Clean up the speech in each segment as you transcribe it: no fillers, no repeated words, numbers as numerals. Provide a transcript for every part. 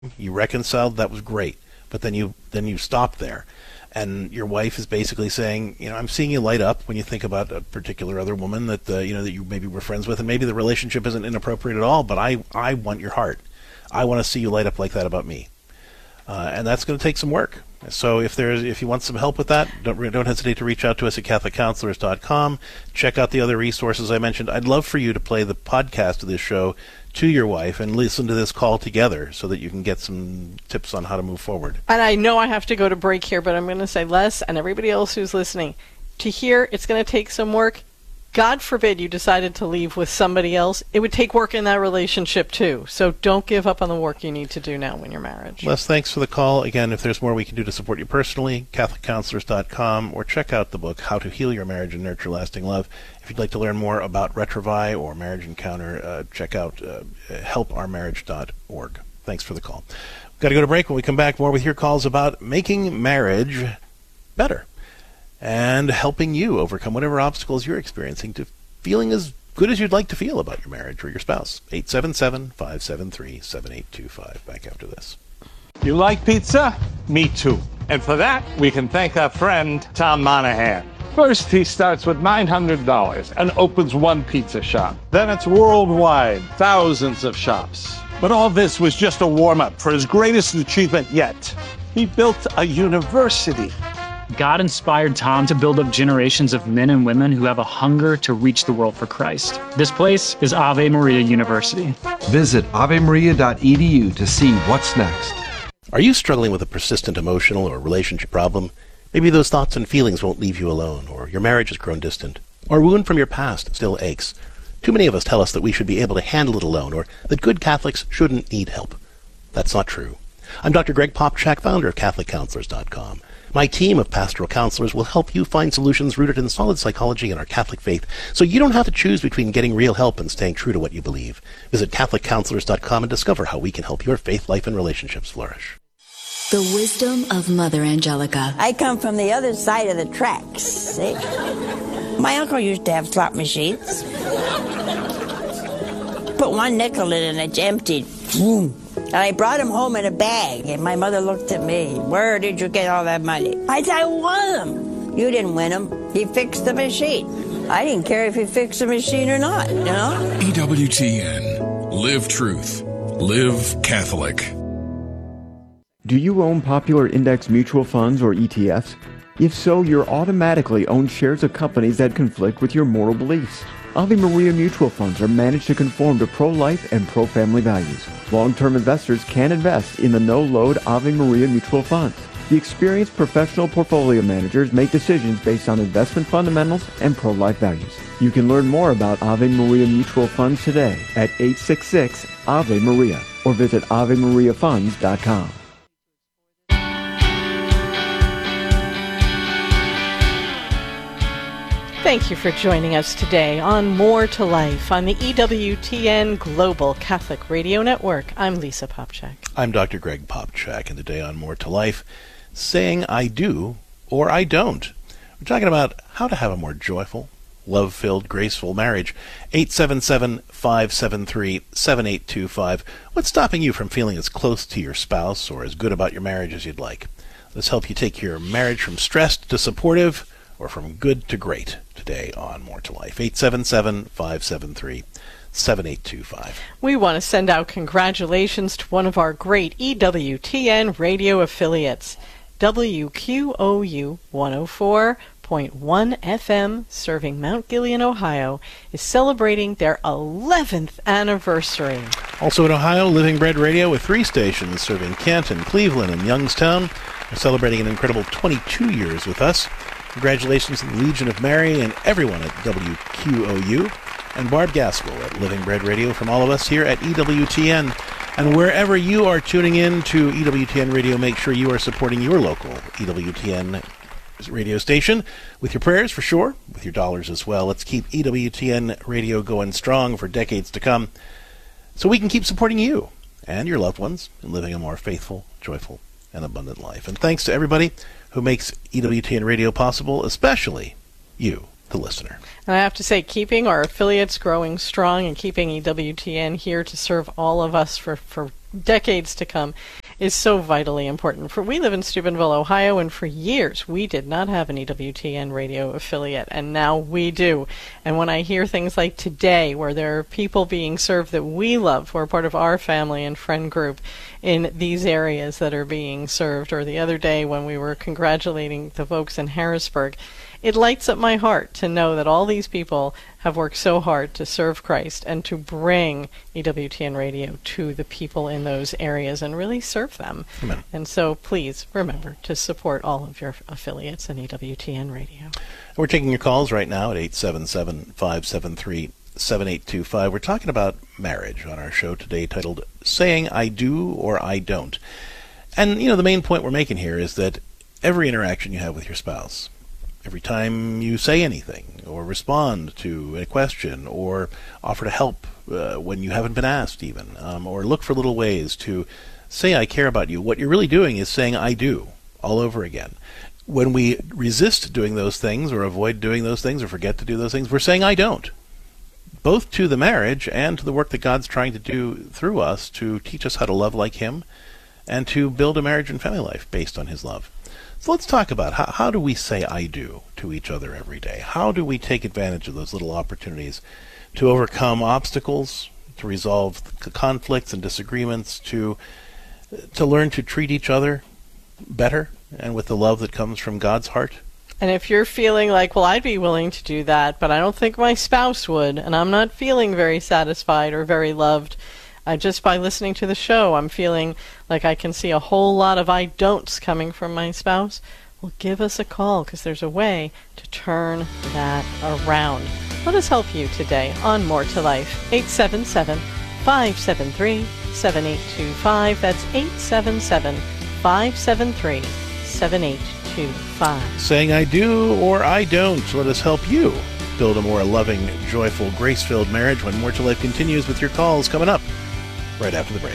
you reconciled, that was great. But then you stopped there. And your wife is basically saying, I'm seeing you light up when you think about a particular other woman that that you maybe were friends with, and maybe the relationship isn't inappropriate at all, but I want your heart. I want to see you light up like that about me. And that's going to take some work. So if you want some help with that, don't hesitate to reach out to us at CatholicCounselors.com. Check out the other resources I mentioned. I'd love for you to play the podcast of this show to your wife and listen to this call together so that you can get some tips on how to move forward. And I know I have to go to break here, but I'm going to say, Les and everybody else who's listening, to hear it's going to take some work. God forbid you decided to leave with somebody else. It would take work in that relationship too. So don't give up on the work you need to do now in your marriage. Les, thanks for the call. Again, if there's more we can do to support you personally, CatholicCounselors.com, or check out the book, How to Heal Your Marriage and Nurture Lasting Love. If you'd like to learn more about Retrovi or Marriage Encounter, check out helpourmarriage.org. Thanks for the call. We've got to go to break. When we come back, more with your calls about making marriage better and helping you overcome whatever obstacles you're experiencing to feeling as good as you'd like to feel about your marriage or your spouse. 877-573-7825. Back after this. You like pizza? Me too. And for that, we can thank our friend, Tom Monahan. First, he starts with $900 and opens one pizza shop. Then it's worldwide, thousands of shops. But all this was just a warm-up for his greatest achievement yet. He built a university. God inspired Tom to build up generations of men and women who have a hunger to reach the world for Christ. This place is Ave Maria University. Visit avemaria.edu to see what's next. Are you struggling with a persistent emotional or relationship problem? Maybe those thoughts and feelings won't leave you alone, or your marriage has grown distant, or a wound from your past still aches. Too many of us tell us that we should be able to handle it alone, or that good Catholics shouldn't need help. That's not true. I'm Dr. Greg Popchak, founder of CatholicCounselors.com. My team of pastoral counselors will help you find solutions rooted in solid psychology and our Catholic faith, so you don't have to choose between getting real help and staying true to what you believe. Visit CatholicCounselors.com and discover how we can help your faith life and relationships flourish. The wisdom of Mother Angelica. I come from the other side of the tracks, see? My uncle used to have slot machines. Put one nickel in and it's emptied. Boom. And I brought him home in a bag, and my mother looked at me. Where did you get all that money? I said, I won them. You didn't win them. He fixed the machine. I didn't care if he fixed the machine or not, EWTN. Live truth. Live Catholic. Do you own popular index mutual funds or ETFs? If so, you're automatically own shares of companies that conflict with your moral beliefs. Ave Maria mutual funds are managed to conform to pro-life and pro-family values. Long-term investors can invest in the no-load Ave Maria mutual funds. The experienced professional portfolio managers make decisions based on investment fundamentals and pro-life values. You can learn more about Ave Maria mutual funds today at 866 Ave Maria or visit AveMariaFunds.com. Thank you for joining us today on More to Life on the EWTN Global Catholic Radio Network. I'm Lisa Popchak. I'm Dr. Greg Popchak, and today on More to Life, saying I do or I don't. We're talking about how to have a more joyful, love-filled, graceful marriage. 877-573-7825. What's stopping you from feeling as close to your spouse or as good about your marriage as you'd like? Let's help you take your marriage from stressed to supportive, or from good to great, today on More to Life. 877-573-7825. We want to send out congratulations to one of our great EWTN radio affiliates. WQOU 104.1 FM, serving Mount Gilead, Ohio, is celebrating their 11th anniversary. Also in Ohio, Living Bread Radio with 3 stations serving Canton, Cleveland, and Youngstown are celebrating an incredible 22 years with us. Congratulations to the Legion of Mary and everyone at WQOU, and Barb Gaskell at Living Bread Radio from all of us here at EWTN. And wherever you are tuning in to EWTN Radio, make sure you are supporting your local EWTN radio station with your prayers, for sure, with your dollars as well. Let's keep EWTN Radio going strong for decades to come so we can keep supporting you and your loved ones in living a more faithful, joyful, and abundant life. And thanks to everybody who makes EWTN Radio possible, especially you. the listener. And I have to say, keeping our affiliates growing strong and keeping EWTN here to serve all of us for decades to come is so vitally important. We live in Steubenville, Ohio, and for years we did not have an EWTN radio affiliate, and now we do. And when I hear things like today, where there are people being served that we love, who are part of our family and friend group in these areas that are being served, or the other day when we were congratulating the folks in Harrisburg, it lights up my heart to know that all these people have worked so hard to serve Christ and to bring EWTN radio to the people in those areas and really serve them. Amen. And so please remember to support all of your affiliates in EWTN radio. We're taking your calls right now at 877-573-7825. We're talking about marriage on our show today, titled Saying I Do or I Don't. And, the main point we're making here is that every interaction you have with your spouse, every time you say anything or respond to a question or offer to help when you haven't been asked even, or look for little ways to say I care about you, what you're really doing is saying I do all over again. When we resist doing those things or avoid doing those things or forget to do those things, we're saying I don't, both to the marriage and to the work that God's trying to do through us to teach us how to love like Him and to build a marriage and family life based on His love. So let's talk about how do we say I do to each other every day? How do we take advantage of those little opportunities to overcome obstacles, to resolve conflicts and disagreements, to learn to treat each other better and with the love that comes from God's heart? And if you're feeling like, well, I'd be willing to do that, but I don't think my spouse would, and I'm not feeling very satisfied or very loved, just by listening to the show, I'm feeling like I can see a whole lot of I don'ts coming from my spouse. Well, give us a call, because there's a way to turn that around. Let us help you today on More to Life. 877-573-7825. That's 877-573-7825. Saying I do or I don't. Let us help you build a more loving, joyful, grace-filled marriage when More to Life continues with your calls coming up right after the break.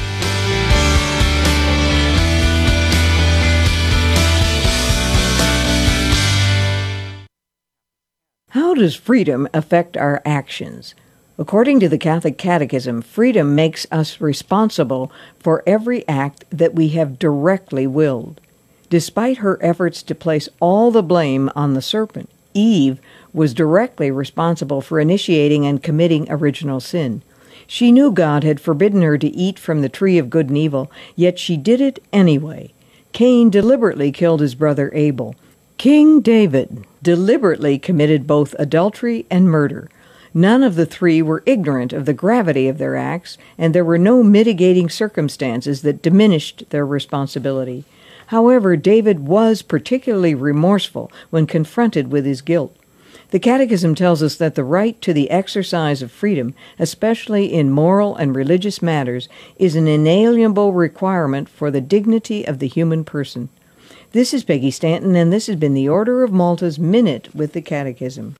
How does freedom affect our actions? According to the Catholic Catechism, freedom makes us responsible for every act that we have directly willed. Despite her efforts to place all the blame on the serpent, Eve was directly responsible for initiating and committing original sin. She knew God had forbidden her to eat from the tree of good and evil, yet she did it anyway. Cain deliberately killed his brother Abel. King David deliberately committed both adultery and murder. None of the three were ignorant of the gravity of their acts, and there were no mitigating circumstances that diminished their responsibility. However, David was particularly remorseful when confronted with his guilt. The Catechism tells us that the right to the exercise of freedom, especially in moral and religious matters, is an inalienable requirement for the dignity of the human person. This is Peggy Stanton, and this has been the Order of Malta's Minute with the Catechism.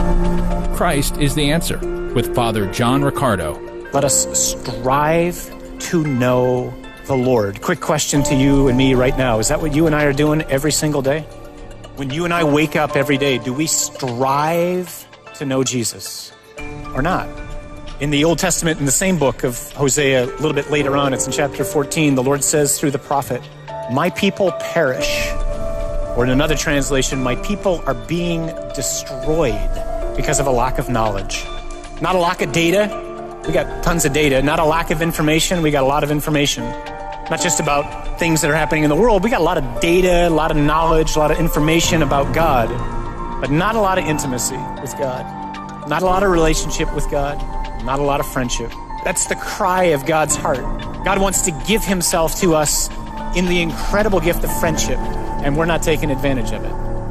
Christ is the answer, with Father John Riccardo. Let us strive to know the Lord. Quick question to you and me right now. Is that what you and I are doing every single day? When you and I wake up every day, do we strive to know Jesus or not? In the Old Testament, in the same book of Hosea, a little bit later on, it's in chapter 14, the Lord says through the prophet, "My people perish." Or in another translation, "My people are being destroyed because of a lack of knowledge." Not a lack of data. We got tons of data. Not a lack of information. We got a lot of information. Not just about things that are happening in the world. We got a lot of data, a lot of knowledge, a lot of information about God, but not a lot of intimacy with God. Not a lot of relationship with God. Not a lot of friendship. That's the cry of God's heart. God wants to give himself to us in the incredible gift of friendship, and we're not taking advantage of it.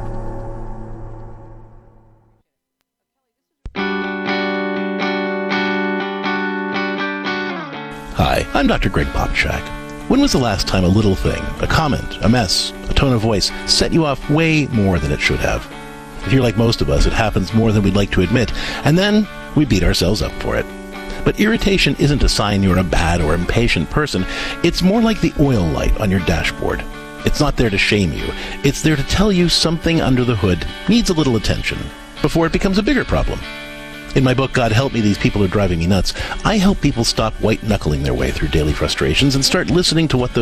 Hi, I'm Dr. Greg Popchak. When was the last time a little thing, a comment, a mess, a tone of voice, set you off way more than it should have? If you're like most of us, it happens more than we'd like to admit, and then we beat ourselves up for it. But irritation isn't a sign you're a bad or impatient person. It's more like the oil light on your dashboard. It's not there to shame you. It's there to tell you something under the hood needs a little attention. before it becomes a bigger problem. In my book, God Help Me, These People Are Driving Me Nuts, I help people stop white-knuckling their way through daily frustrations and start listening to what those